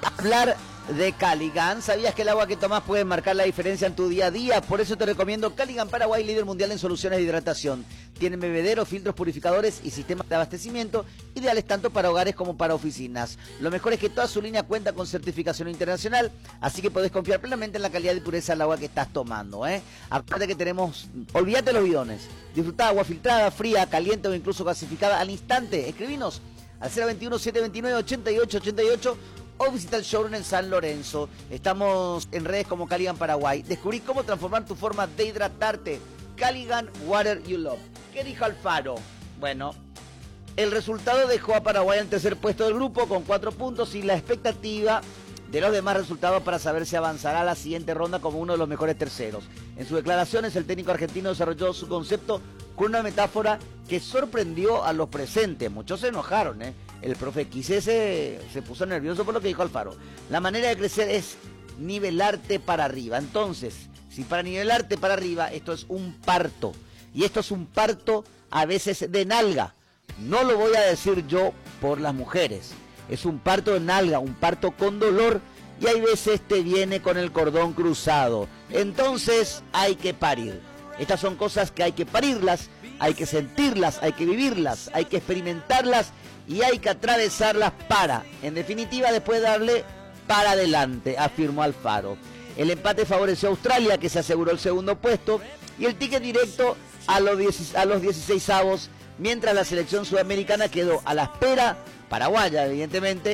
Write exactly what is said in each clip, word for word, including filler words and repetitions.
hablar de Caligan. ¿Sabías que el agua que tomás puede marcar la diferencia en tu día a día? Por eso te recomiendo Caligan Paraguay, líder mundial en soluciones de hidratación. Tienen bebederos, filtros purificadores y sistemas de abastecimiento ideales tanto para hogares como para oficinas. Lo mejor es que toda su línea cuenta con certificación internacional, así que podés confiar plenamente en la calidad y pureza del agua que estás tomando, ¿eh? Aparte que tenemos, olvídate los bidones, disfrutá agua filtrada, fría, caliente o incluso gasificada al instante. Escribinos al cero veintiuno, setecientos veintinueve, ochenta y ocho ochenta y ocho o visita el showroom en San Lorenzo. Estamos en redes como Caligan Paraguay. Descubrí cómo transformar tu forma de hidratarte. Caligan Water You Love. ¿Qué dijo Alfaro? Bueno, el resultado dejó a Paraguay en tercer puesto del grupo con cuatro puntos y la expectativa de los demás resultados para saber si avanzará a la siguiente ronda como uno de los mejores terceros. En sus declaraciones, el técnico argentino desarrolló su concepto con una metáfora que sorprendió a los presentes. Muchos se enojaron, ¿eh? El profe Quise se, se puso nervioso por lo que dijo Alfaro. La manera de crecer es nivelarte para arriba. Entonces, si para nivelarte para arriba, esto es un parto. Y esto es un parto a veces de nalga. No lo voy a decir yo por las mujeres. Es un parto de nalga, un parto con dolor. Y hay veces te viene con el cordón cruzado. Entonces hay que parir. Estas son cosas que hay que parirlas, hay que sentirlas, hay que vivirlas, hay que experimentarlas y hay que atravesarlas para, en definitiva, después darle para adelante, afirmó Alfaro. El empate favoreció a Australia, que se aseguró el segundo puesto, y el ticket directo a los, diez, a los dieciseisavos, mientras la selección sudamericana quedó a la espera, paraguaya evidentemente,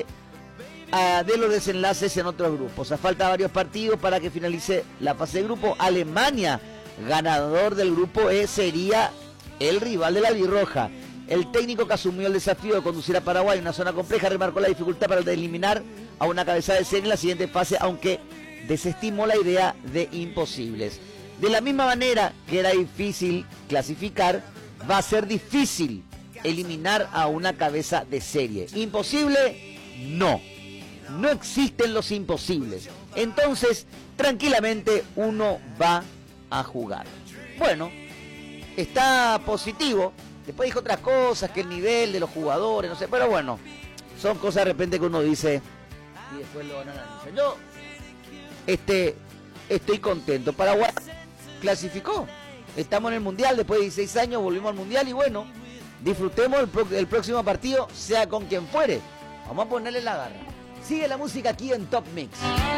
a, de los desenlaces en otros grupos. A falta de varios partidos para que finalice la fase de grupo, Alemania, ganador del grupo E, sería el rival de la albirroja. El técnico que asumió el desafío de conducir a Paraguay en una zona compleja remarcó la dificultad para eliminar a una cabeza de serie en la siguiente fase, aunque desestimó la idea de imposibles. De la misma manera que era difícil clasificar, va a ser difícil eliminar a una cabeza de serie. ¿Imposible? No. No existen los imposibles. Entonces, tranquilamente uno va a jugar. Bueno, está positivo. Después dijo otras cosas, que el nivel de los jugadores, no sé, pero bueno, son cosas de repente que uno dice y después lo analiza. Yo este, estoy contento. Paraguay clasificó. Estamos en el Mundial, después de dieciséis años volvimos al Mundial y bueno, disfrutemos el, pro, el próximo partido, sea con quien fuere. Vamos a ponerle la garra. Sigue la música aquí en Top Mix.